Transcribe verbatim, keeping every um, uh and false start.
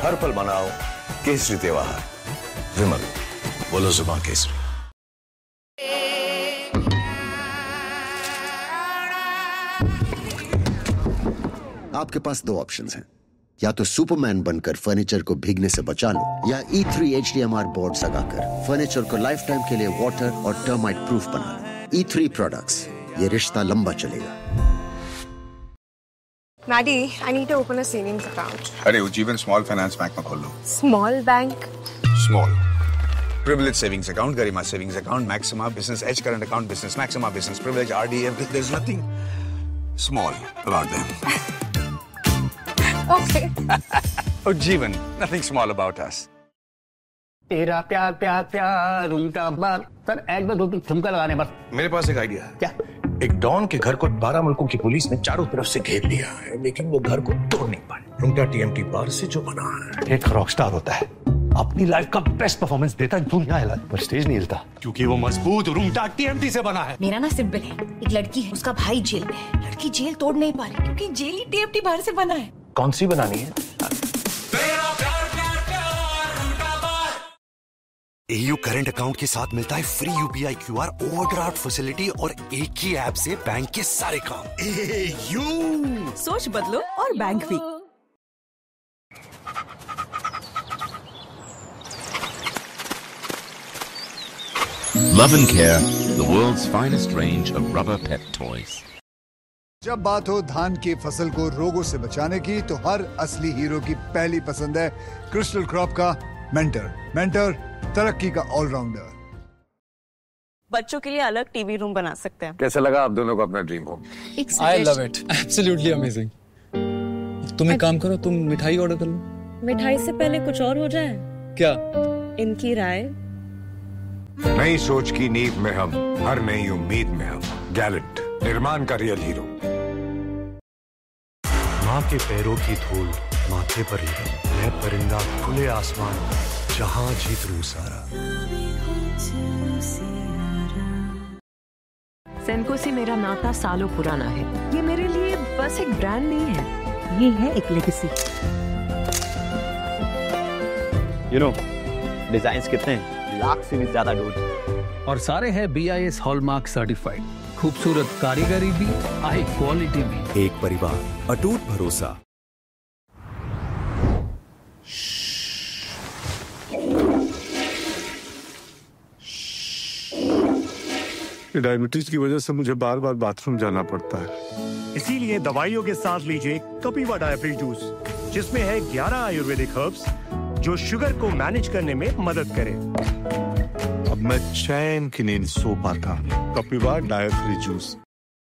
हर पल मनाओ केसरी त्योहार। विमल, बोलो जुबान केसरी। आपके पास दो ऑप्शंस हैं, या तो सुपरमैन बनकर फर्नीचर को भीगने से बचा लो, या ई three H D M R board लगाकर फर्नीचर को लाइफ टाइम के लिए वाटर और टर्माइट प्रूफ बना लो। ई थ्री प्रोडक्ट्स, ये रिश्ता लंबा चलेगा। Maddie, I need to open a savings account. अरे उज्जीवन स्मॉल फाइनेंस बैंक में खोल लो। Small bank? Small privilege savings account, Garima savings account, Maxima business edge current account, business Maxima business privilege, R D F. There's nothing small about them. Okay. Ujjivan, nothing small about us. तेरा प्यार प्यार प्यार उल्टा बार sir एक बार दो तीन ठुमका लगाने बस। मेरे पास एक आइडिया है। क्या? एक डॉन के घर को बारह मुल्कों की पुलिस ने चारों तरफ से घेर लिया है, लेकिन वो घर को तोड़ नहीं पाए। रुंगटा टीएमटी बार से जो बना है, एक रॉकस्टार होता है, अपनी लाइफ का बेस्ट परफॉर्मेंस देता है, दुनिया हिला पर स्टेज नहीं हिलता, क्योंकि वो मजबूत रुंगटा टीएमटी से बना है। मेरा ना सिंपल है, एक लड़की है, उसका भाई जेल में है, लड़की जेल तोड़ नहीं पा रही क्योंकि जेल ही टीएमटी बाहर से बना है। कौन सी बनानी है? एयू करंट अकाउंट के साथ मिलता है free UPI QR overdraft facility और एक ही ऐप से बैंक के सारे काम। एयू सोच बदलो और बैंक भी। Love and Care, the world's finest range of rubber pet toys. जब बात हो धान की फसल को रोगों से बचाने की, तो हर असली हीरो की पहली पसंद है क्रिस्टल क्रॉप का मेंटर। मेंटर तरक्की का ऑलराउंडर। बच्चों के लिए अलग टीवी रूम बना सकते हैं। कैसा लगा आप दोनों को अपना dream home? I love it, absolutely amazing. तुम एक काम करो, तुम मिठाई ऑर्डर कर लो। मिठाई से पहले कुछ और हो जाए। क्या? इनकी राय। नई सोच की नींव में हम, हर नई उम्मीद में हम। गैलेंट, निर्माण का रियल हीरो। माँ के पैरों की धूल माथे पर लगी, मैं परिंदा खुले आसमान में, जहां जीत लूं सारा। सेनको से मेरा नाता सालों पुराना है। ये मेरे लिए बस एक ब्रांड नहीं है, ये है एक लेगेसी। यू नो डिजाइन कितने हैं? लाख से भी ज्यादा डोज, और सारे हैं B I S hallmark certified. खूबसूरत कारीगरी भी, हाई क्वालिटी भी। एक परिवार, अटूट भरोसा। डायबिटीज की वजह से मुझे बार बार बाथरूम जाना पड़ता है, इसीलिए दवाइयों के साथ लीजिए कपिवा डायबिटीज जूस, जिसमें है ग्यारह आयुर्वेदिक हर्ब्स जो शुगर को मैनेज करने में मदद करें। अब मैं चैन की नींद सो पाता। Kapiva diabetes juice.